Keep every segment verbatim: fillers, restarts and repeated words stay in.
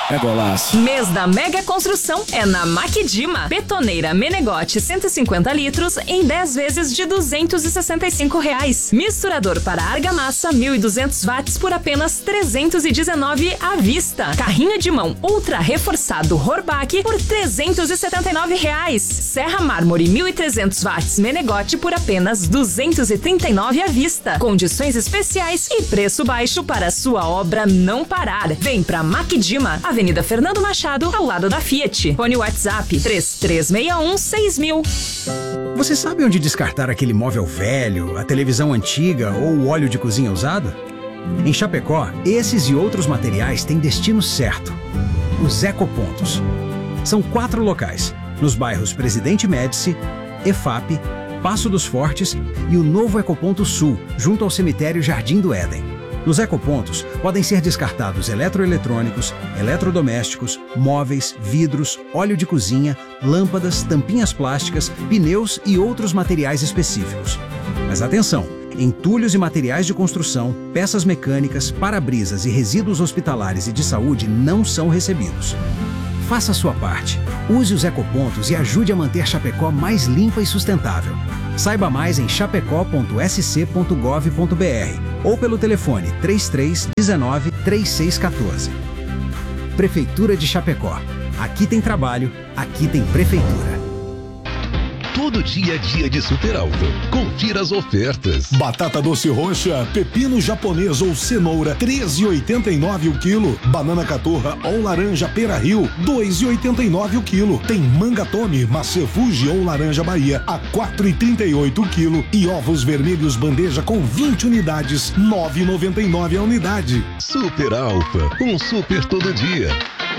é golaço. Mês da Mega Construção é na Maquidima. Betoneira Menegote cento e cinquenta litros em dez vezes de duzentos e sessenta e cinco reais. Misturador para argamassa mil e duzentos watts por apenas trezentos e dezenove à vista. Carrinho de mão ultra reforçado Horbach por trezentos e setenta e nove reais. Serra Mármore mil e trezentos watts Menegote por apenas duzentos e trinta e nove à vista. Condições especiais e preço baixo para sua obra não parar. Vem pra Maquidima, Avenida Fernando Machado, ao lado da Fiat. Fone WhatsApp três três seis um seis mil. Você sabe onde descartar aquele móvel velho, a televisão antiga ou o óleo de cozinha usado? Em Chapecó, esses e outros materiais têm destino certo. Os Ecopontos. São quatro locais, nos bairros Presidente Médici, EFAP, Passo dos Fortes e o novo Ecoponto Sul, junto ao cemitério Jardim do Éden. Nos ecopontos podem ser descartados eletroeletrônicos, eletrodomésticos, móveis, vidros, óleo de cozinha, lâmpadas, tampinhas plásticas, pneus e outros materiais específicos. Mas atenção! Entulhos e materiais de construção, peças mecânicas, para-brisas e resíduos hospitalares e de saúde não são recebidos. Faça a sua parte. Use os ecopontos e ajude a manter Chapecó mais limpa e sustentável. Saiba mais em chapecó ponto s c ponto gov ponto b r ou pelo telefone três três um nove, três seis um quatro. Prefeitura de Chapecó. Aqui tem trabalho, aqui tem prefeitura. Todo dia é dia de Super Alfa. Confira as ofertas. Batata doce roxa, pepino japonês ou cenoura, treze e oitenta e nove o quilo. Banana caturra ou laranja Pera Rio, dois e oitenta e nove o quilo. Tem manga tome, maçã Fuji ou laranja Bahia, a quatro e trinta e oito o quilo. E ovos vermelhos bandeja com vinte unidades, nove e noventa e nove a unidade. Super Alfa, um super todo dia.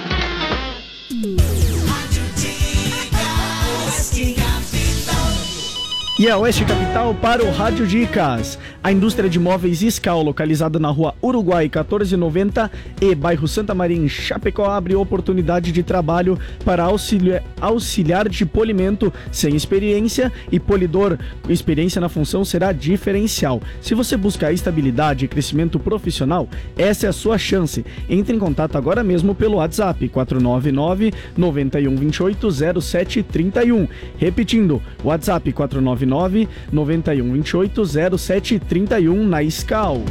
E a Oeste Capital para o Rádio Dicas. A indústria de móveis Iscal, localizada na rua Uruguai quatorze noventa e bairro Santa Maria, em Chapecó, abre oportunidade de trabalho para auxiliar, auxiliar de polimento sem experiência e polidor. Experiência na função será diferencial. Se você busca estabilidade e crescimento profissional, essa é a sua chance. Entre em contato agora mesmo pelo WhatsApp quatro nove nove, nove um dois oito, zero sete três um. Repetindo, WhatsApp quatro nove nove, nove um dois oito, zero sete três um na Iscal.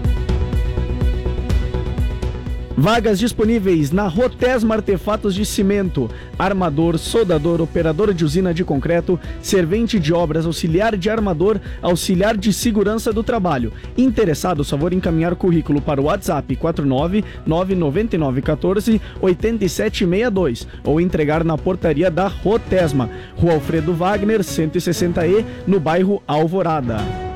Vagas disponíveis na Rotesma Artefatos de Cimento, armador, soldador, operador de usina de concreto, servente de obras, auxiliar de armador, auxiliar de segurança do trabalho. Interessados, favor encaminhar currículo para o WhatsApp quatro nove nove, nove nove um quatro, oito sete seis dois ou entregar na portaria da Rotesma, Rua Alfredo Wagner, cento e sessenta E, no bairro Alvorada.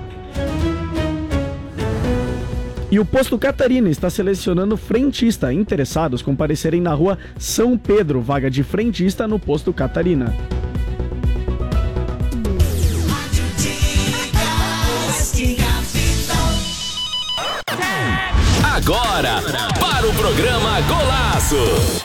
E o Posto Catarina está selecionando frentista. Interessados comparecerem na rua São Pedro, vaga de frentista no Posto Catarina. Agora, para o programa Golaço.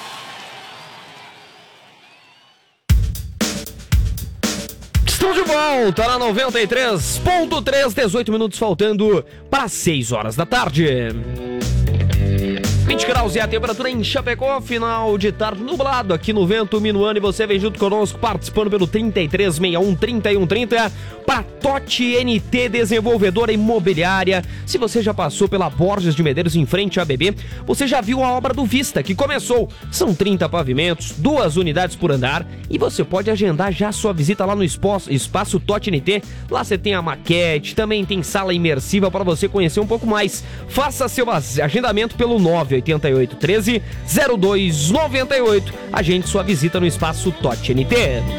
Estamos de volta na noventa e três ponto três, dezoito minutos faltando para seis horas da tarde. vinte graus e a temperatura em Chapecó, final de tarde nublado aqui no Vento Minuano, e você vem junto conosco participando pelo trinta e três sessenta e um, trinta e um trinta para Totti N T Desenvolvedora Imobiliária. Se você já passou pela Borges de Medeiros em frente à B B, você já viu a obra do Vista, que começou. São trinta pavimentos, duas unidades por andar, e você pode agendar já sua visita lá no espaço, espaço Totti N T. Lá você tem a maquete, também tem sala imersiva para você conhecer um pouco mais. Faça seu agendamento pelo nove oito oito, treze, zero dois noventa e oito. Agende sua visita no espaço Totti N T.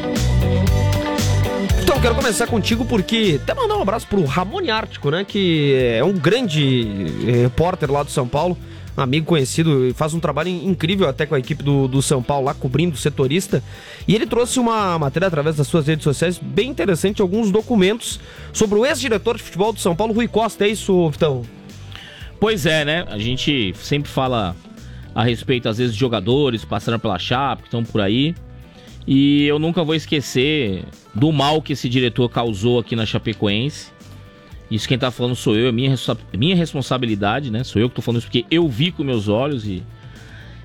Então, quero começar contigo porque até mandar um abraço pro Ramone Ártico, né? Que é um grande repórter lá do São Paulo, um amigo conhecido, faz um trabalho incrível até com a equipe do, do São Paulo lá, cobrindo o setorista. E ele trouxe uma matéria através das suas redes sociais bem interessante, alguns documentos sobre o ex-diretor de futebol do São Paulo, Rui Costa. É isso, Vitão? Pois é, né? A gente sempre fala a respeito, às vezes, de jogadores passando pela Chape, que estão por aí. E eu nunca vou esquecer do mal que esse diretor causou aqui na Chapecoense. Isso quem tá falando sou eu, é minha, minha responsabilidade, né? Sou eu que tô falando isso porque eu vi com meus olhos e,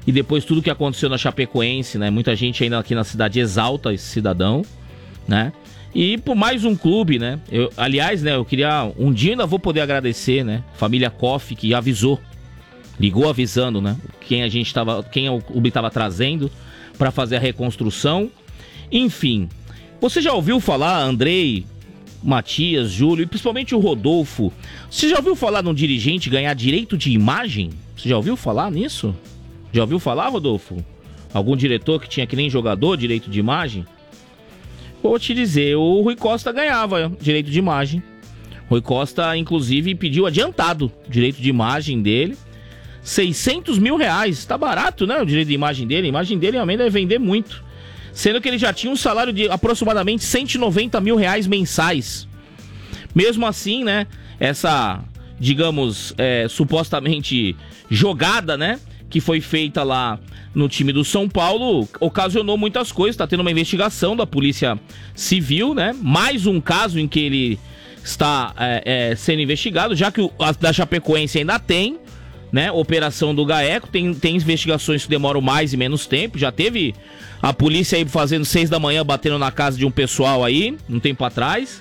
e depois tudo que aconteceu na Chapecoense, né? Muita gente ainda aqui na cidade exalta esse cidadão, né? E por mais um clube, né? Eu, aliás, né? Eu queria... Um dia ainda vou poder agradecer, né? Família Koff, que avisou. Ligou avisando, né? Quem a gente tava... Quem o clube estava trazendo para fazer a reconstrução. Enfim. Você já ouviu falar, Andrei, Matias, Júlio e principalmente o Rodolfo? Você já ouviu falar num dirigente ganhar direito de imagem? Você já ouviu falar nisso? Já ouviu falar, Rodolfo? Algum diretor que tinha que nem jogador direito de imagem? Vou te dizer, o Rui Costa ganhava direito de imagem. Rui Costa, inclusive, pediu adiantado direito de imagem dele. seiscentos mil reais. Tá barato, né? O direito de imagem dele. A imagem dele também deve vender muito. Sendo que ele já tinha um salário de aproximadamente cento e noventa mil reais mensais. Mesmo assim, né? Essa, digamos, é, supostamente jogada, né? Que foi feita lá no time do São Paulo, ocasionou muitas coisas. Tá tendo uma investigação da Polícia Civil, né? Mais um caso em que ele está é, é, sendo investigado, já que o a, da Chapecoense ainda tem, né? Operação do GAECO, tem, tem investigações que demoram mais e menos tempo. Já teve a polícia aí fazendo seis da manhã, batendo na casa de um pessoal aí, um tempo atrás.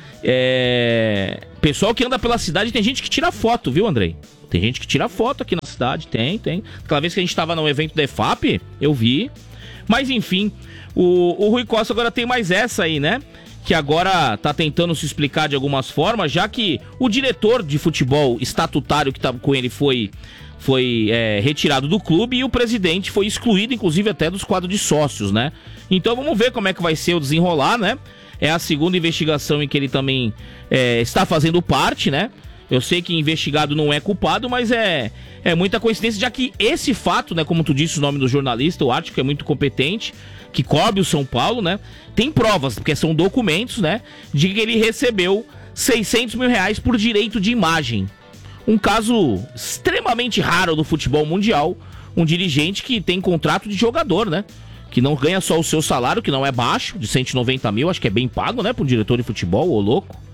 É... Pessoal que anda pela cidade, tem gente que tira foto, viu, Andrei? Tem gente que tira foto aqui na cidade, tem, tem. Aquela vez que a gente tava no evento da E F A P, eu vi. Mas enfim, o, o Rui Costa agora tem mais essa aí, né? Que agora tá tentando se explicar de algumas formas, já que o diretor de futebol estatutário que tava com ele foi, foi é, retirado do clube e o presidente foi excluído, inclusive até dos quadros de sócios, né? Então vamos ver como é que vai ser o desenrolar, né? É a segunda investigação em que ele também é, está fazendo parte, né? Eu sei que investigado não é culpado, mas é, é muita coincidência, já que esse fato, né, como tu disse o nome do jornalista, o Ártico é muito competente, que cobre o São Paulo, né, tem provas, porque são documentos, né, de que ele recebeu seiscentos mil reais por direito de imagem. Um caso extremamente raro do futebol mundial, um dirigente que tem contrato de jogador, né, que não ganha só o seu salário, que não é baixo, de cento e noventa mil, acho que é bem pago, né, para um diretor de futebol, ô louco.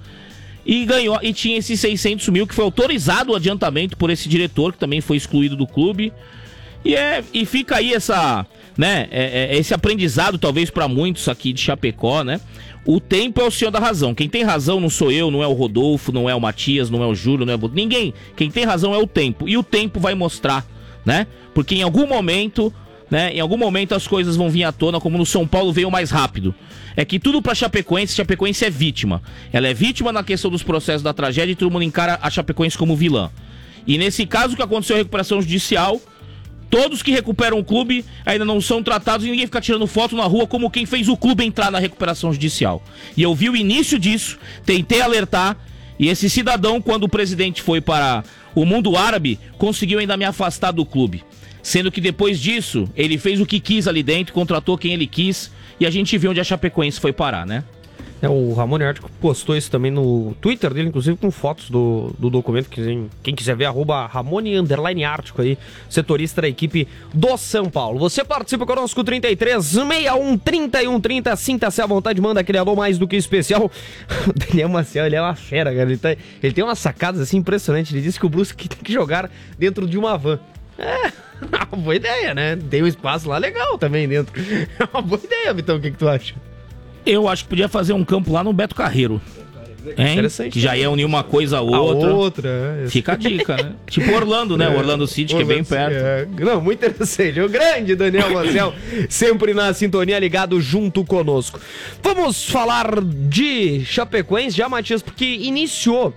E ganhou, e tinha esses seiscentos mil que foi autorizado o adiantamento por esse diretor, que também foi excluído do clube. E, é, e fica aí essa, né, é, é, esse aprendizado talvez para muitos aqui de Chapecó, né? O tempo é o senhor da razão. Quem tem razão não sou eu, não é o Rodolfo, não é o Matias, não é o Júlio, não é o... ninguém. Quem tem razão é o tempo. E o tempo vai mostrar, né? Porque em algum momento... Né? Em algum momento as coisas vão vir à tona, como no São Paulo veio mais rápido. É que tudo pra Chapecoense, Chapecoense é vítima. Ela é vítima na questão dos processos da tragédia e todo mundo encara a Chapecoense como vilã. E nesse caso que aconteceu a recuperação judicial, todos que recuperam o clube ainda não são tratados e ninguém fica tirando foto na rua como quem fez o clube entrar na recuperação judicial. E eu vi o início disso, tentei alertar, e esse cidadão, quando o presidente foi para o mundo árabe, conseguiu ainda me afastar do clube. Sendo que depois disso, ele fez o que quis ali dentro, contratou quem ele quis, e a gente viu onde a Chapecoense foi parar, né? É, o Ramone Ártico postou isso também no Twitter dele, inclusive com fotos do, do documento. Quem, quem quiser ver, arroba Ramone Underline Ártico aí, setorista da equipe do São Paulo. Você participa conosco, trinta e três, sessenta e um, trinta e um, trinta, sinta-se à vontade, manda aquele alô mais do que especial. O Daniel Maciel, ele é uma fera, cara, ele, tá, ele tem umas sacadas assim impressionantes. Ele disse que o Brusque tem que jogar dentro de uma van. É, uma boa ideia, né? Tem um espaço lá legal também dentro. É uma boa ideia, Vitão, o que, que tu acha? Eu acho que podia fazer um campo lá no Beto Carreiro. Hein? Que já ia unir uma coisa a outra. A outra, é. Fica a dica, né? Tipo Orlando, né? É. Orlando City, Orlando, que é bem perto. É. Não, muito interessante. O grande Daniel Marcel, sempre na sintonia, ligado junto conosco. Vamos falar de Chapecoense já, Matias, porque iniciou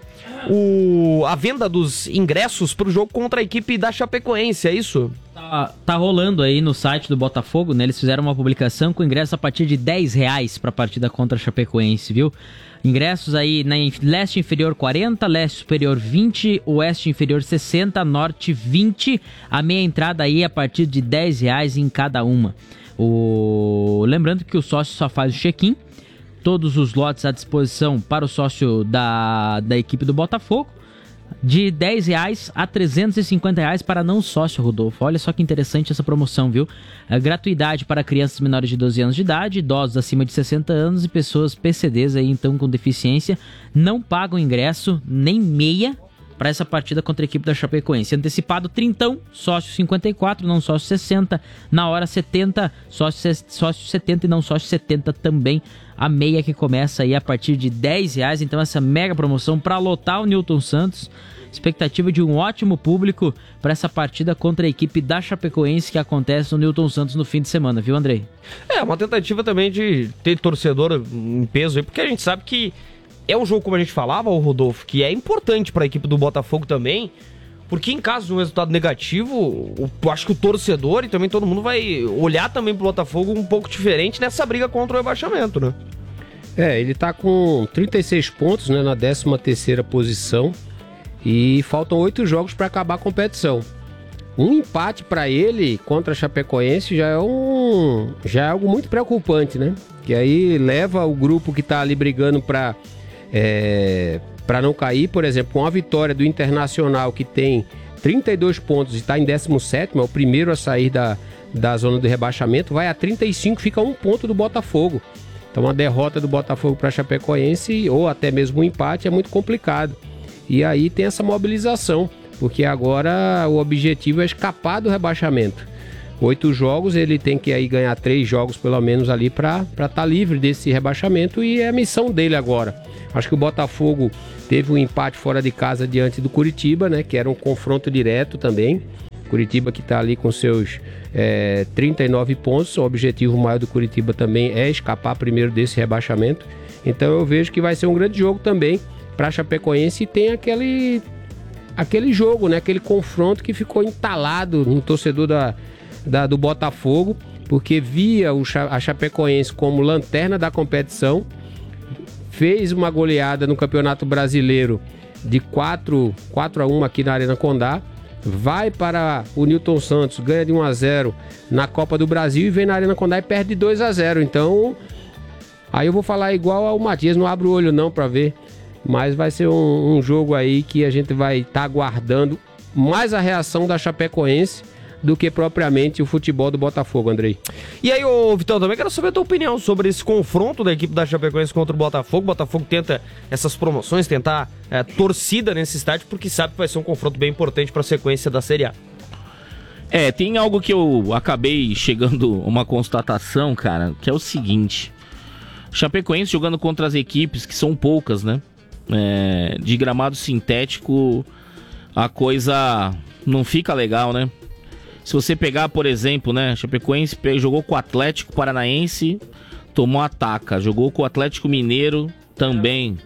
o, a venda dos ingressos para o jogo contra a equipe da Chapecoense, é isso? Tá, tá rolando aí no site do Botafogo, né? Eles fizeram uma publicação com ingressos a partir de dez reais para a partida contra a Chapecoense, viu? Ingressos aí na leste inferior quarenta, leste superior vinte, oeste inferior sessenta, norte vinte. A meia entrada aí a partir de dez reais em cada uma. O... Lembrando que o sócio só faz o check-in. Todos os lotes à disposição para o sócio da, da equipe do Botafogo. De dez reais a trezentos e cinquenta reais para não sócio, Rodolfo. Olha só que interessante essa promoção, viu? É gratuidade para crianças menores de doze anos de idade, idosos acima de sessenta anos e pessoas P C Ds aí, então, com deficiência. Não pagam ingresso, nem meia, para essa partida contra a equipe da Chapecoense. Antecipado trintão, sócio cinquenta e quatro, não sócio sessenta. Na hora setenta, sócio, sócio setenta e não sócio setenta também. A meia que começa aí a partir de dez reais. Então essa mega promoção para lotar o Newton Santos. Expectativa de um ótimo público para essa partida contra a equipe da Chapecoense que acontece no Newton Santos no fim de semana, viu, Andrei? É, uma tentativa também de ter torcedor em peso aí, porque a gente sabe que é um jogo, como a gente falava, o Rodolfo, que é importante para a equipe do Botafogo também, porque em caso de um resultado negativo, eu acho que o torcedor e também todo mundo vai olhar também pro Botafogo um pouco diferente nessa briga contra o rebaixamento, né? É, ele tá com trinta e seis pontos, né, na décima terceira posição. E faltam oito jogos para acabar a competição. Um empate para ele contra a Chapecoense já é, um, já é algo muito preocupante, né? Que aí leva o grupo que está ali brigando para é, para não cair. Por exemplo, com a vitória do Internacional, que tem trinta e dois pontos e está em décimo sétimo, é o primeiro a sair da, da zona do rebaixamento, vai a trinta e cinco, fica um ponto do Botafogo. Então a derrota do Botafogo para a Chapecoense, ou até mesmo um empate, é muito complicado. E aí tem essa mobilização, porque agora o objetivo é escapar do rebaixamento. Oito jogos, ele tem que aí ganhar três jogos pelo menos ali para estar tá livre desse rebaixamento, e é a missão dele agora. Acho que o Botafogo teve um empate fora de casa diante do Curitiba, né, que era um confronto direto também. Curitiba que está ali com seus é, trinta e nove pontos, o objetivo maior do Curitiba também é escapar primeiro desse rebaixamento. Então eu vejo que vai ser um grande jogo também para a Chapecoense, e tem aquele, aquele jogo, né? Aquele confronto que ficou entalado no torcedor da, da, do Botafogo, porque via o, a Chapecoense como lanterna da competição, fez uma goleada no Campeonato Brasileiro de quatro a um aqui na Arena Condá, vai para o Newton Santos, ganha de um a zero na Copa do Brasil e vem na Arena Condá e perde de dois a zero. Então, aí eu vou falar igual ao Matias, não abre o olho não para ver. Mas vai ser um, um jogo aí que a gente vai estar tá aguardando mais a reação da Chapecoense do que propriamente o futebol do Botafogo, Andrei. E aí, ô Vitão, também quero saber a tua opinião sobre esse confronto da equipe da Chapecoense contra o Botafogo. O Botafogo tenta essas promoções, tentar é, torcida nesse estádio, porque sabe que vai ser um confronto bem importante para a sequência da Série A. É, tem algo que eu acabei chegando a uma constatação, cara, que é o seguinte: Chapecoense jogando contra as equipes, que são poucas, né? É, de gramado sintético, a coisa não fica legal, né? Se você pegar, por exemplo, né, Chapecoense jogou com o Atlético Paranaense, tomou ataca, jogou com o Atlético Mineiro também,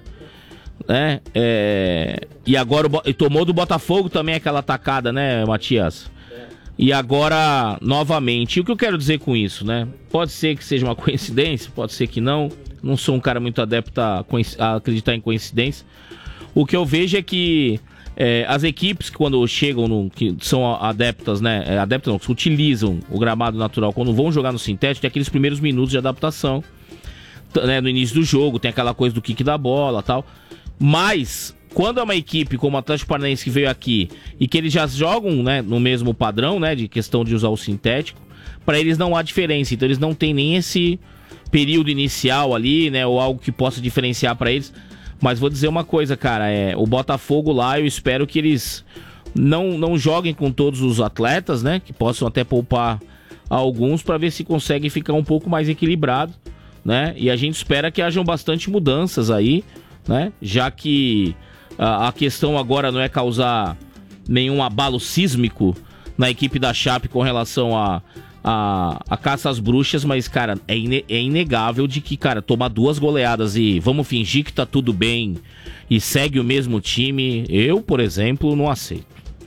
né? É, e agora o, e tomou do Botafogo também aquela atacada, né, Matias? E agora, novamente, e o que eu quero dizer com isso, né? Pode ser que seja uma coincidência, pode ser que não. Não sou um cara muito adepto a, a acreditar em coincidência. O que eu vejo é que é, as equipes que quando chegam, no, que são adeptas, né? É, adeptas não, que utilizam o gramado natural, quando vão jogar no sintético, tem aqueles primeiros minutos de adaptação, né, no início do jogo, tem aquela coisa do kick da bola e tal. Mas, quando é uma equipe como o Atlético Paranaense que veio aqui e que eles já jogam, né, no mesmo padrão, né, de questão de usar o sintético, para eles não há diferença. Então eles não têm nem esse período inicial ali, né, ou algo que possa diferenciar para eles. Mas vou dizer uma coisa, cara, é, o Botafogo lá, eu espero que eles não, não joguem com todos os atletas, né, que possam até poupar alguns para ver se conseguem ficar um pouco mais equilibrado, né, e a gente espera que hajam bastante mudanças aí, né, já que a, a questão agora não é causar nenhum abalo sísmico na equipe da Chape com relação a A, a caça às bruxas, mas, cara, é, ine, é inegável de que, cara, tomar duas goleadas e vamos fingir que tá tudo bem e segue o mesmo time, eu, por exemplo, não aceito.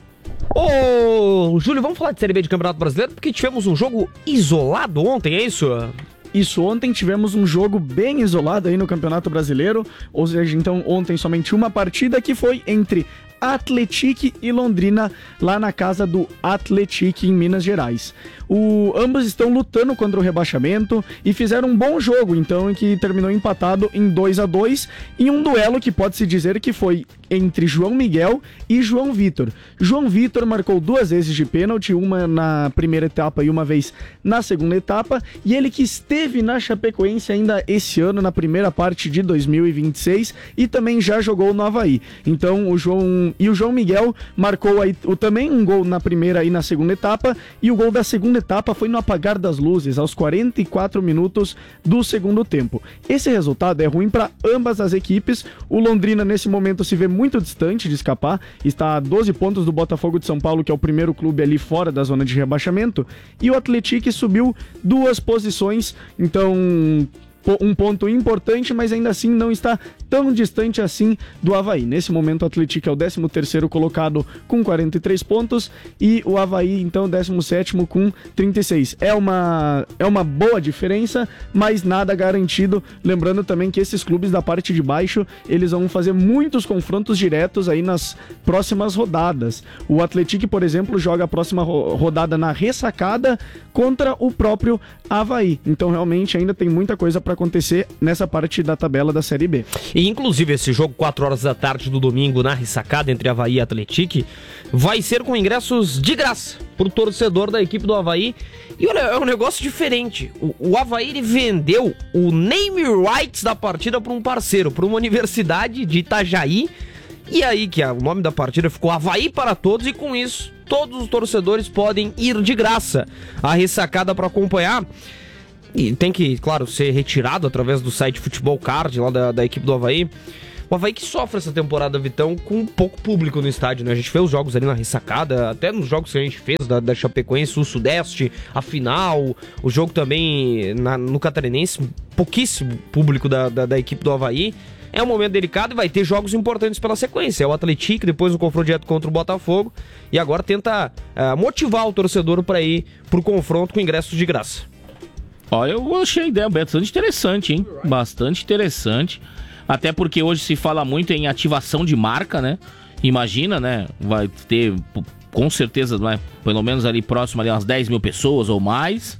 Ô, Júlio, vamos falar de Série B de Campeonato Brasileiro, porque tivemos um jogo isolado ontem, é isso? Isso, ontem tivemos um jogo bem isolado aí no Campeonato Brasileiro, ou seja, então ontem somente uma partida que foi entre Atlético e Londrina, lá na casa do Atlético em Minas Gerais. O, ambos estão lutando contra o rebaixamento e fizeram um bom jogo, então, que terminou empatado em dois a dois, em um duelo que pode-se dizer que foi entre João Miguel e João Vitor. João Vitor marcou duas vezes de pênalti, uma na primeira etapa e uma vez na segunda etapa, e ele que esteve na Chapecoense ainda esse ano, na primeira parte de dois mil e vinte e seis, e também já jogou no Avaí. Então o João Então, e o João Miguel marcou aí o, também um gol na primeira e na segunda etapa, e o gol da segunda etapa foi no apagar das luzes, aos quarenta e quatro minutos do segundo tempo. Esse resultado é ruim para ambas as equipes. O Londrina nesse momento se vê muito distante de escapar, está a doze pontos do Botafogo de São Paulo, que é o primeiro clube ali fora da zona de rebaixamento, e o Atlético subiu duas posições, então um ponto importante, mas ainda assim não está tão distante assim do Avaí. Nesse momento o Atlético é o décimo terceiro colocado com quarenta e três pontos e o Avaí então décimo sétimo com trinta e seis. É uma, é uma boa diferença, mas nada garantido. Lembrando também que esses clubes da parte de baixo, eles vão fazer muitos confrontos diretos aí nas próximas rodadas. O Atlético, por exemplo, joga a próxima ro- rodada na ressacada contra o próprio Avaí. Então realmente ainda tem muita coisa para acontecer nessa parte da tabela da Série B. E inclusive esse jogo quatro horas da tarde do domingo na ressacada entre Avaí e Atlético vai ser com ingressos de graça pro torcedor da equipe do Avaí. E olha, é um negócio diferente. O, o Avaí ele vendeu o name rights da partida para um parceiro, para uma universidade de Itajaí. E aí que o nome da partida ficou Avaí para Todos, e com isso todos os torcedores podem ir de graça à ressacada para acompanhar. E tem que, claro, ser retirado através do site Futebol Card lá da, da equipe do Avaí. O Avaí que sofre essa temporada, Vitão, com pouco público no estádio, né? A gente fez os jogos ali na ressacada, até nos jogos que a gente fez da, da Chapecoense, o Sudeste, a final, o jogo também na, no Catarinense, pouquíssimo público da, da, da equipe do Avaí. É um momento delicado e vai ter jogos importantes pela sequência. É o Atlético, depois o confronto direto contra o Botafogo, e agora tenta uh, motivar o torcedor para ir pro confronto com ingressos de graça. Olha, eu achei a ideia bastante interessante, hein? Bastante interessante. Até porque hoje se fala muito em ativação de marca, né? Imagina, né? Vai ter, com certeza, né? Pelo menos ali próximo ali umas dez mil pessoas ou mais.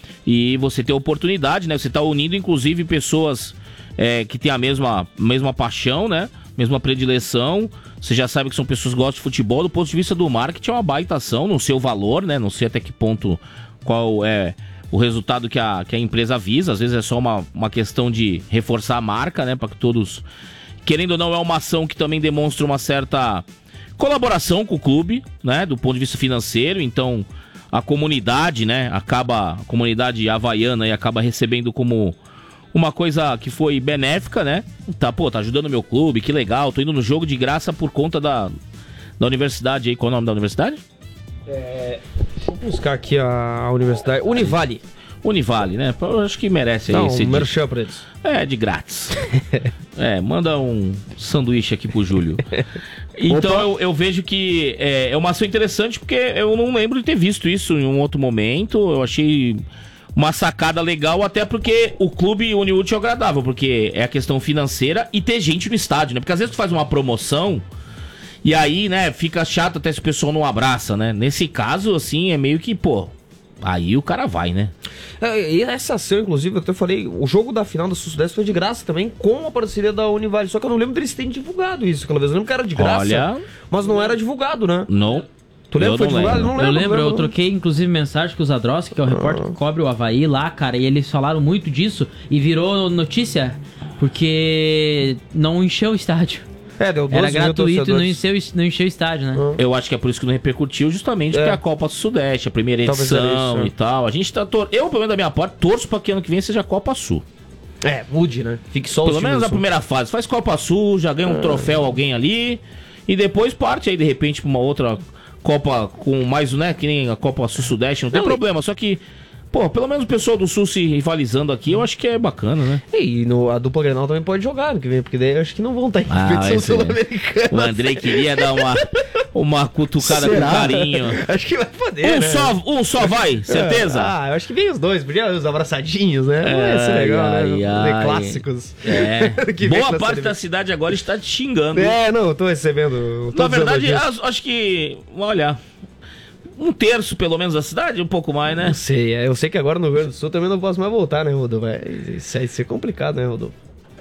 E você ter oportunidade, né? Você está unindo, inclusive, pessoas é, que têm a mesma, mesma paixão, né? Mesma predileção. Você já sabe que são pessoas que gostam de futebol. Do ponto de vista do marketing, é uma baita ação. Não sei o valor, né? Não sei até que ponto, qual é o resultado que a, que a empresa visa. Às vezes é só uma, uma questão de reforçar a marca, né? Para que todos... Querendo ou não, é uma ação que também demonstra uma certa colaboração com o clube, né? Do ponto de vista financeiro. Então, a comunidade, né? Acaba... A comunidade havaiana aí acaba recebendo como uma coisa que foi benéfica, né? Tá, pô, tá ajudando o meu clube, que legal. Tô indo no jogo de graça por conta da, da universidade aí. Qual é o nome da universidade? É... Deixa eu buscar aqui a, a universidade. Univale. Univale, né? Eu acho que merece Não, aí esse um merchan pra eles. É, de grátis. É, manda um sanduíche aqui pro Júlio. Então eu, eu vejo que é, é uma ação interessante, porque eu não lembro de ter visto isso em um outro momento. Eu achei uma sacada legal, até porque o clube une o útil ao agradável, porque é a questão financeira e ter gente no estádio, né? Porque às vezes tu faz uma promoção e aí, né, fica chato até se o pessoal não abraça, né? Nesse caso, assim, é meio que, pô, aí o cara vai, né? É, e essa ação, inclusive, que eu falei, o jogo da final da Sul-Sudeste foi de graça também, com a parceria da Univale. Só que eu não lembro deles terem divulgado isso aquela vez. Eu lembro que era de graça, Olha... mas não era divulgado, né? Não. Tu lembra que foi divulgado? Lembro. Não lembro. Eu lembro, não lembro, eu troquei inclusive mensagem com o Zadrowski, que é o repórter que cobre o Avaí lá, cara, e eles falaram muito disso e virou notícia, porque não encheu o estádio. É, deu doze Era gratuito e não encheu, encheu, não encheu o estádio, né? Uhum. Eu acho que é por isso que não repercutiu, justamente É. porque a Copa Sudeste, a primeira Talvez edição era isso, e tal. A gente tá... Tor... Eu, pelo menos da minha parte, torço pra que ano que vem seja a Copa Sul. É, mude, né? Fique só os Pelo times menos do a Sul. primeira fase. Faz Copa Sul, já ganha um troféu alguém ali. E depois parte aí, de repente, pra uma outra Copa com mais, né? Que nem a Copa Sul-Sudeste. Não tem Não, problema, só que... Pô, pelo menos o pessoal do Sul se rivalizando aqui, eu acho que é bacana, né? E no, a dupla Grenal também pode jogar no que vem, porque daí eu acho que não vão estar em Ah, competição esse é. sul-americana. O Andrei queria dar uma, uma cutucada Será? com carinho. Acho que vai poder, Um né? só, um só vai, certeza? Ah, eu acho que vem os dois, podia os abraçadinhos, né? Não ia ser legal, Ai, né? ai, Ver clássicos. É. Que vem Boa na parte Série da B. cidade agora está te xingando. É, não, eu tô recebendo. Na todos os verdade, elogios. as- acho que, olha, um terço pelo menos da cidade, um pouco mais, né? Não sei, é, eu sei que agora no Rio Grande do Sul também não posso mais voltar, né, Rodolfo? É, isso vai ser complicado, né, Rodolfo?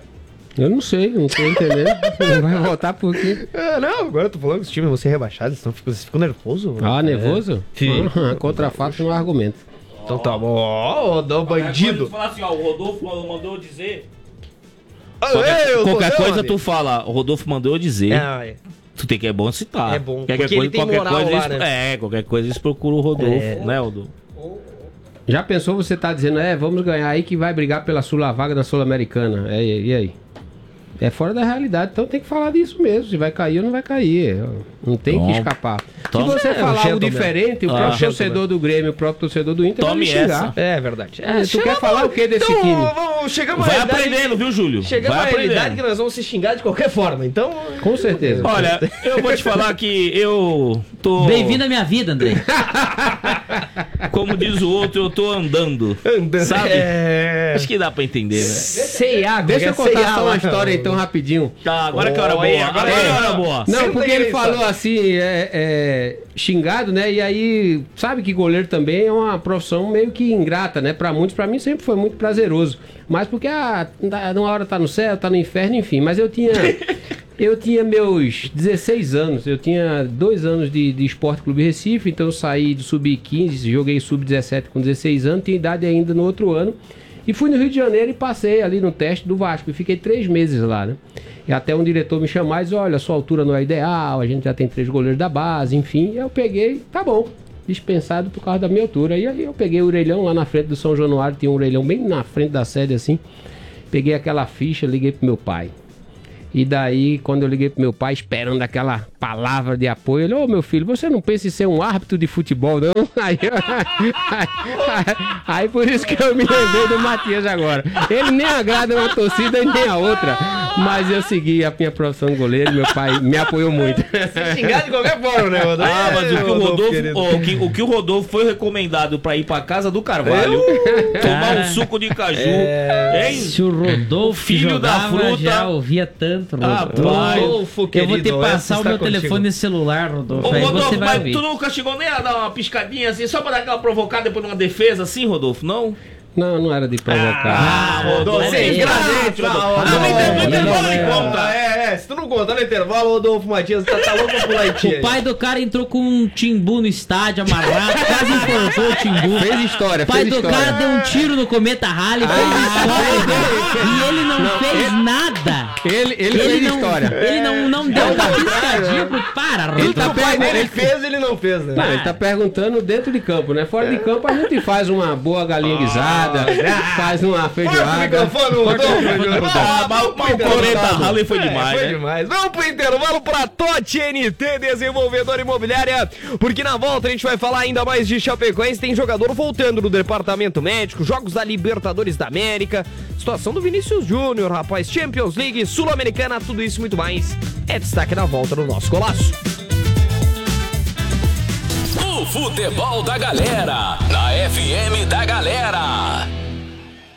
Eu não sei, não tô entendendo. Vai voltar por quê? É, não, agora eu tô falando que os times vão ser rebaixados, então vocês ficam nervosos. Ah, nervoso? Sim. Ah, contra fato não é argumento. Então tá bom. Ó, Rodolfo bandido. Falar assim, ó, o Rodolfo mandou dizer. Ah, Qualquer, ei, eu tô qualquer vendo, coisa amigo. tu fala, o Rodolfo mandou eu dizer. É, Tu tem que é bom citar. É bom, qualquer porque coisa, ele tem qualquer moral coisa, lá, eles, né? É, qualquer coisa eles procuram o Rodolfo, É. né, Rodolfo? Já pensou você tá dizendo, é, vamos ganhar aí que vai brigar pela Sul, a vaga da Sul-Americana. É, e aí? É fora da realidade, então tem que falar disso mesmo. Se vai cair ou não vai cair. Não tem Toma. que escapar. Toma. Se você É, falar o algo gentleman. diferente, o Ah. próprio Gentleman. torcedor do Grêmio, o próprio torcedor do Inter Tome vai me xingar. essa. É verdade. É, tu quer falar o que desse então, time? Vamos, chegamos Vai à realidade- aprendendo, viu, Júlio? Chegamos Vai à realidade aprendendo. que nós vamos se xingar de qualquer forma. Então, Com certeza. Olha, eu vou te falar que eu tô... Bem-vindo à minha vida, André. Como diz o outro, eu tô andando. andando. Sabe? É... Acho que dá pra entender, né? Sei água. Deixa eu quer contar ceiar só lá. uma história então rapidinho. Tá, agora que é hora boa. Oi, Agora agora que é é. hora boa. Não, Sempre porque tem ele isso, falou ó. assim, é, é, xingado, né? E aí, sabe que goleiro também é uma profissão meio que ingrata, né? Pra muitos, pra mim sempre foi muito prazeroso. Mas porque, ah, numa hora tá no céu, tá no inferno, enfim. Mas eu tinha... Eu tinha meus dezesseis anos, eu tinha dois anos de, de Esporte Clube Recife, então eu saí do sub quinze, joguei sub dezessete com dezesseis anos, tinha idade ainda no outro ano. E fui no Rio de Janeiro e passei ali no teste do Vasco. E fiquei três meses lá, né? E até um diretor me chamar e disse, olha, sua altura não é ideal, a gente já tem três goleiros da base, enfim. E eu peguei, tá bom, dispensado por causa da minha altura. E aí eu peguei o orelhão lá na frente do São Januário, tinha um orelhão bem na frente da sede assim. Peguei aquela ficha, liguei pro meu pai. E daí, quando eu liguei pro meu pai, esperando aquela palavra de apoio, ele, ô meu filho, você não pensa em ser um árbitro de futebol, não? Aí, aí, aí, aí por isso que eu me lembrei do Matias agora. Ele nem agrada uma torcida nem a outra. Mas eu segui a minha profissão de goleiro, meu pai me apoiou muito. Xingar de qualquer forma, né, Rodolfo? Ah, mas o que o Rodolfo, Rodolfo, querido. ó, o que, o que o Rodolfo foi recomendado pra ir pra casa do Carvalho, tomar um suco de caju, hein? Se o Rodolfo Filho da jogava, fruta. já ouvia tanto, Ah, Rodolfo. pai. Rodolfo, Eu vou querido, ter que essa passar o está meu contigo. telefone celular, Rodolfo. Ô, Aí Rodolfo, você vai mas ouvir. tu nunca chegou nem a dar uma piscadinha assim, só pra dar aquela provocada depois de uma defesa assim, Rodolfo, não? Não, não era de provocar. Ah, Rodolfo, Sem sem graça, graça, Rodolfo. Rodolfo. Ah, no inter- no não, intervalo não, ele não. conta. É, é, se tu não contar no intervalo, o Rodolfo Matias tá, tá louco pra pular em ti. O pai do cara entrou com um timbu no estádio amarrado, quase enforcou o timbu. Fez história, O pai fez do história. cara deu um tiro no Cometa Halley, fez história. E ele não, fez nada. Ele, ele, fez não, história. Ele não, não deu uma piscadinha pro... Para, Ele Rodolfo. tá O pai dele ele fez, ele não fez, né? Não, ele tá perguntando dentro de campo, né? Fora de campo a gente faz uma boa galinha guisada, faz uma Corta o feijoada. microfone, Rodolfo. Ah, mas o Vamos pro Cometa intervalo. Halley foi demais, É, foi né? demais. Vamos pro intervalo pra Totti N T, desenvolvedora imobiliária, porque na volta a gente vai falar ainda mais de Chapecoense. Tem jogador voltando no departamento médico, jogos da Libertadores da América, situação do Vinícius Júnior, rapaz, Champions League, Sul-Americana, tudo isso e muito mais. É destaque na volta no nosso Golaço. O futebol da galera, na F M da